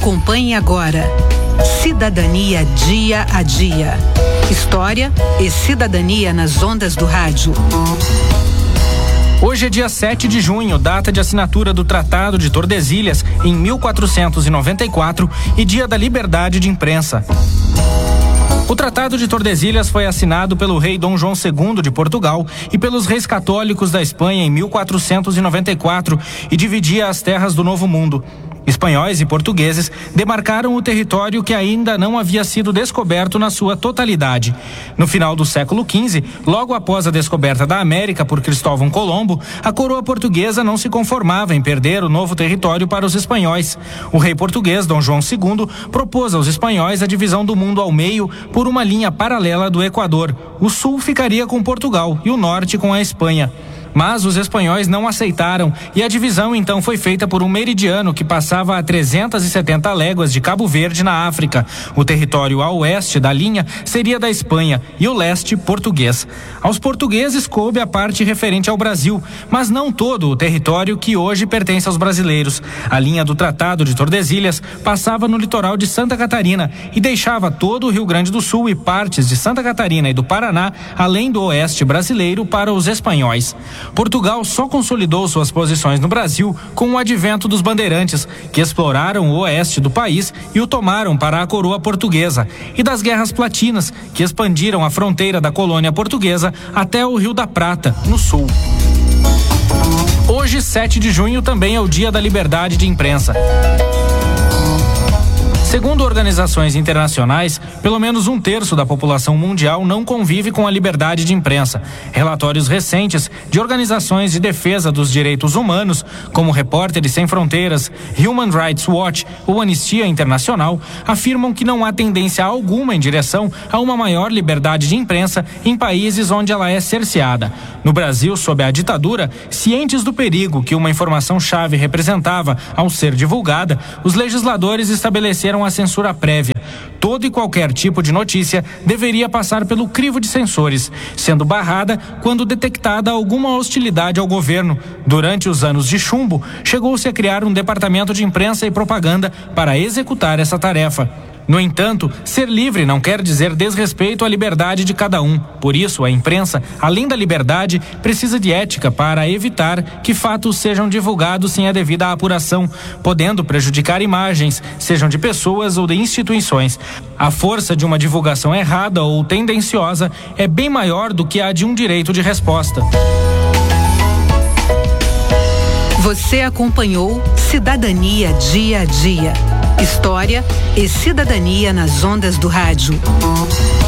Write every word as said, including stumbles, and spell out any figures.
Acompanhe agora Cidadania Dia a Dia. História e cidadania nas ondas do rádio. Hoje é dia sete de junho, data de assinatura do Tratado de Tordesilhas em mil quatrocentos e noventa e quatro e dia da liberdade de imprensa. O Tratado de Tordesilhas foi assinado pelo rei Dom João segundo de Portugal e pelos reis católicos da Espanha em mil quatrocentos e noventa e quatro e dividia as terras do Novo Mundo. Espanhóis e portugueses demarcaram o território que ainda não havia sido descoberto na sua totalidade. No final do século quinze, logo após a descoberta da América por Cristóvão Colombo, a coroa portuguesa não se conformava em perder o novo território para os espanhóis. O rei português Dom João segundo propôs aos espanhóis a divisão do mundo ao meio por uma linha paralela do Equador. O sul ficaria com Portugal e o norte com a Espanha. Mas os espanhóis não aceitaram e a divisão então foi feita por um meridiano que passava a trezentas e setenta léguas de Cabo Verde, na África. O território a oeste da linha seria da Espanha e o leste português. Aos portugueses coube a parte referente ao Brasil, mas não todo o território que hoje pertence aos brasileiros. A linha do Tratado de Tordesilhas passava no litoral de Santa Catarina e deixava todo o Rio Grande do Sul e partes de Santa Catarina e do Paraná, além do oeste brasileiro, para os espanhóis. Portugal só consolidou suas posições no Brasil com o advento dos bandeirantes, que exploraram o oeste do país e o tomaram para a coroa portuguesa, e das guerras platinas, que expandiram a fronteira da colônia portuguesa até o Rio da Prata, no sul. Hoje, sete de junho, também é o Dia da Liberdade de Imprensa. Segundo organizações internacionais, pelo menos um terço da população mundial não convive com a liberdade de imprensa. Relatórios recentes de organizações de defesa dos direitos humanos, como Repórteres Sem Fronteiras, Human Rights Watch ou Anistia Internacional, afirmam que não há tendência alguma em direção a uma maior liberdade de imprensa em países onde ela é cerceada. No Brasil, sob a ditadura, cientes do perigo que uma informação-chave representava ao ser divulgada, os legisladores estabeleceram a censura prévia. Todo e qualquer tipo de notícia deveria passar pelo crivo de censores, sendo barrada quando detectada alguma hostilidade ao governo. Durante os anos de chumbo, chegou-se a criar um departamento de imprensa e propaganda para executar essa tarefa. No entanto, ser livre não quer dizer desrespeito à liberdade de cada um. Por isso, a imprensa, além da liberdade, precisa de ética para evitar que fatos sejam divulgados sem a devida apuração, podendo prejudicar imagens, sejam de pessoas ou de instituições. A força de uma divulgação errada ou tendenciosa é bem maior do que a de um direito de resposta. Você acompanhou Cidadania Dia a Dia. História e cidadania nas ondas do rádio.